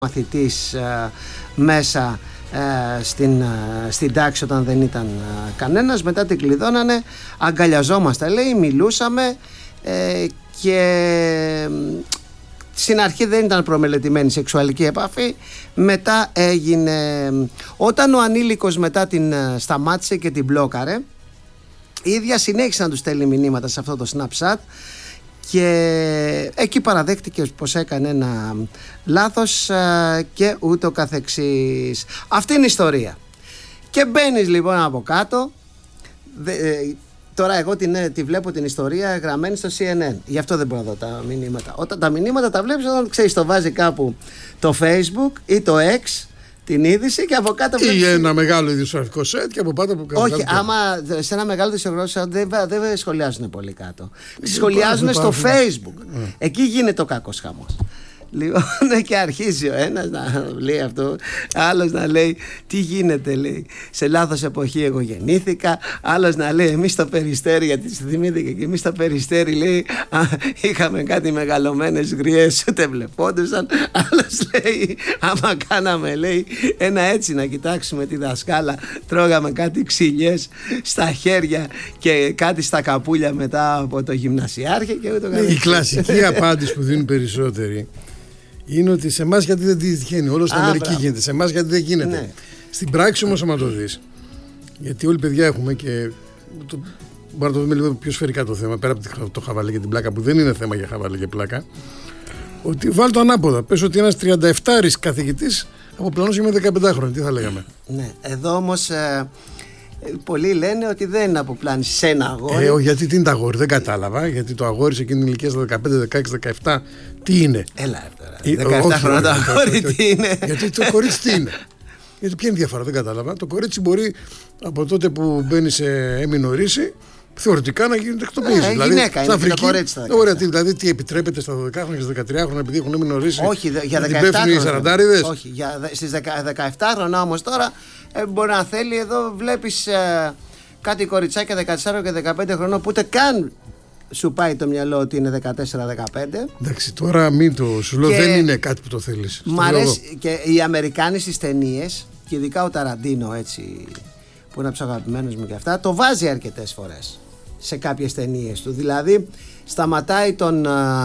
μαθητής μέσα στην τάξη όταν δεν ήταν κανένας. Μετά την κλειδώνανε, αγκαλιαζόμαστε λέει, μιλούσαμε και στην αρχή δεν ήταν προμελετημένη σεξουαλική επαφή. Μετά έγινε, όταν ο ανήλικος μετά την σταμάτησε και την μπλόκαρε, η ίδια συνέχισε να του στέλνει μηνύματα σε αυτό το Snapchat και εκεί παραδέχτηκε πως έκανε ένα λάθος και ούτω καθεξής. Αυτή είναι η ιστορία. Και μπαίνεις λοιπόν από κάτω. Τώρα εγώ τη βλέπω την ιστορία γραμμένη στο CNN. Γι' αυτό δεν μπορώ να δω τα μηνύματα. Όταν τα μηνύματα τα βλέπεις όταν ξέρεις το βάζει κάπου το Facebook ή το X την είδηση και από κάτω βλέπεις... Ή ένα μεγάλο ειδησιογραφικό σετ και από πάνω που όχι, άμα σε ένα μεγάλο ειδησιογραφικό σετ δεν σχολιάζουν πολύ κάτω. Σχολιάζουν στο Facebook. Εκεί γίνεται ο κακός χαμός. Λοιπόν, και αρχίζει ο ένας να λέει αυτό, άλλος να λέει τι γίνεται, λέει, σε λάθος εποχή εγώ γεννήθηκα, άλλος να λέει εμείς στο Περιστέρι, γιατί θυμήθηκε και εμείς στο Περιστέρι, λέει, είχαμε κάτι μεγαλωμένες γριές ούτε βλεπόντουσαν, άλλος λέει άμα κάναμε, λέει, ένα έτσι να κοιτάξουμε τη δασκάλα, τρώγαμε κάτι ξυλιές στα χέρια και κάτι στα καπούλια μετά από το γυμνασιάρχη και ούτω καθεξής. Η κλασική απάντηση που δίνουν περισσότεροι είναι ότι σε εμάς γιατί δεν τυχαίνει, όλο στην Αμερική γίνεται, σε εμάς γιατί δεν γίνεται. Ναι. Στην πράξη όμως, άμα το δεις, γιατί όλοι παιδιά έχουμε και μπορούμε να το δούμε λίγο πιο σφαιρικά το θέμα, πέρα από το χαβαλέ και την πλάκα, που δεν είναι θέμα για χαβαλέ και πλάκα, ότι βάλει το ανάποδα. Πες ότι ένας 37ης καθηγητής αποπλανώσει με 15 χρόνια, τι θα λέγαμε. Ναι, εδώ όμως πολλοί λένε ότι δεν είναι αποπλάνηση σε ένα αγόρι. Γιατί τι είναι το αγόρι, δεν κατάλαβα. Γιατί το αγόρι σε εκείνη την ηλικία στα 15, 16, 17, τι είναι. Έλα τώρα. 17 χρόνια το αγόρι τι είναι. Γιατί το κορίτσι τι είναι. Γιατί ποια είναι η διαφορά, δεν κατάλαβα. Το κορίτσι μπορεί από τότε που μπαίνει σε έμεινο ρίση θεωρητικά να γίνεται εκτοπίζει. Δηλαδή, γυναίκα είναι Αφρική, το κορίτσι. Ωραία, δηλαδή τι επιτρέπεται στα 12 χρόνια και στα 13 χρόνια επειδή έχουν έμεινο ρίση. Όχι, για 17 χρόνια. Όχι, στις 17 χρόνια όμως τώρα μπορεί να θέλει. Εδώ βλέπεις κάτι κοριτσάκια 14 και 15 χρονών που ούτε καν σου πάει το μυαλό ότι είναι 14-15. Εντάξει, τώρα μην το σου λέω, δεν είναι κάτι που το θέλεις. Μ' αρέσει και οι Αμερικάνοι στις ταινίες, και ειδικά ο Ταραντίνο, έτσι, που είναι από τους αγαπημένους μου και αυτά, το βάζει αρκετές φορές σε κάποιες ταινίες του. Δηλαδή σταματάει τον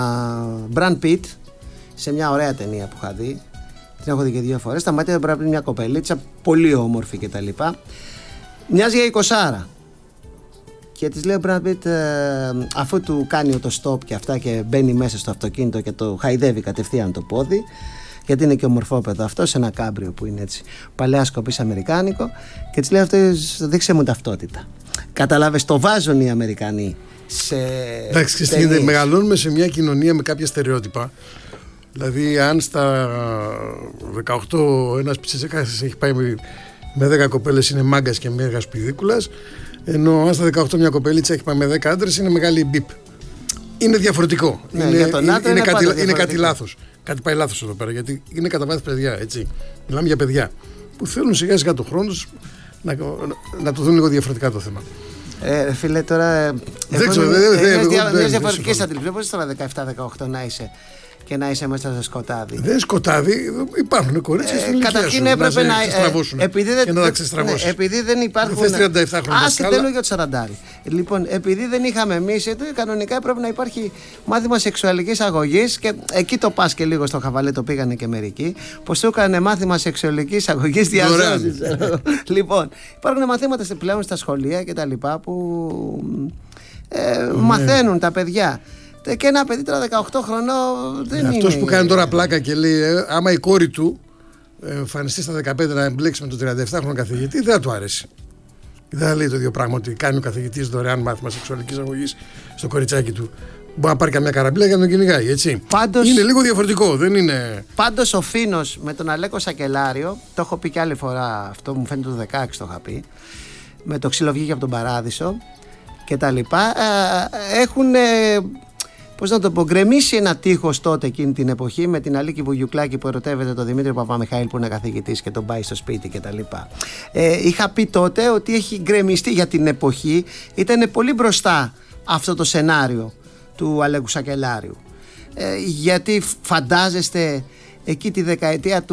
Brad Pitt σε μια ωραία ταινία που είχα δει, την έχω δει και 2 φορές. Σταματάει τον Brad Pitt, μια κοπελίτσα πολύ όμορφη κτλ. Μοιάζει για 20άρα. Και της λέει ο Brad Pitt, αφού του κάνει το stop και αυτά και μπαίνει μέσα στο αυτοκίνητο και το χαϊδεύει κατευθείαν το πόδι, γιατί είναι και ομορφόπεδο αυτό, σε ένα κάμπριο που είναι έτσι παλαιά σκοπής αμερικάνικο, και της λέει αυτό, δείξε μου ταυτότητα. Καταλάβες, το βάζουν οι Αμερικανοί σε. Εντάξει, μεγαλώνουμε σε μια κοινωνία με κάποια στερεότυπα. Δηλαδή, αν στα 18 ένας πιτσιρικάς έχει πάει με 10 κοπέλες είναι μάγκας και μέγας πηδίκουλας, ενώ αν στα 18 μια κοπελίτσα έχει πάει με 10 άντρες είναι μεγάλη μπιπ. Είναι διαφορετικό. Ναι, είναι κάτι λάθος. Κάτι πάει λάθος εδώ πέρα, γιατί είναι κατά βάθος παιδιά, έτσι. Μιλάμε για παιδιά που θέλουν σιγά σιγά το χρόνο τους να το δουν λίγο διαφορετικά το θέμα. Φίλε, τώρα. Δεν ξέρω, μια διαφορετική αντίληψη. Πώς τώρα 17-18 να είσαι και να είσαι μέσα στο σκοτάδι. Δεν σκοτάδι, υπάρχουν κορίτσια στην ηλικία καταρχήν σου, έπρεπε να και να τα ξεστραβώσεις. Επειδή δεν υπάρχουν. Δεν θες 37 χρόνια. Θέλω για το 40. Λοιπόν, επειδή δεν είχαμε εμείς, κανονικά έπρεπε να υπάρχει μάθημα σεξουαλικής αγωγής, και εκεί το πας και λίγο στο χαβαλέ, το πήγανε και μερικοί, πως του έκανε μάθημα σεξουαλικής αγωγής διαζώσεις. Λοιπόν, υπάρχουν μαθήματα πλέον στα σχολεία και τα λοιπά που μαθαίνουν τα παιδιά. Και ένα παιδί τώρα 18 χρονών δεν είναι. Αυτός που κάνει τώρα πλάκα και λέει άμα η κόρη του εμφανιστεί στα 15 να εμπλέξει με τον 37χρονο καθηγητή, δεν θα του άρεσει. Δεν θα λέει το ίδιο πράγμα ότι κάνει ο καθηγητής δωρεάν μάθημα σεξουαλικής αγωγής στο κοριτσάκι του. Μπορεί να πάρει καμιά καραμπίλα για να τον κυνηγάει, έτσι. Πάντως, είναι λίγο διαφορετικό, δεν είναι. Πάντως ο Φίνος με τον Αλέκο Σακελάριο, το έχω πει και άλλη φορά, αυτό μου φαίνεται το 16 το είχα πει, με το ξύλο βγήκε από τον Παράδεισο και τα λοιπά, έχουν. Πώς να το πω, γκρεμίσει ένα τείχος τότε εκείνη την εποχή με την Αλίκη Βουγιουκλάκη που ερωτεύεται τον Δημήτρη Παπαμιχαήλ που είναι καθηγητής και τον πάει στο σπίτι κτλ. Είχα πει τότε ότι έχει γκρεμιστεί για την εποχή, ήταν πολύ μπροστά αυτό το σενάριο του Αλέκου Σακελάριου. Γιατί φαντάζεστε εκεί τη δεκαετία του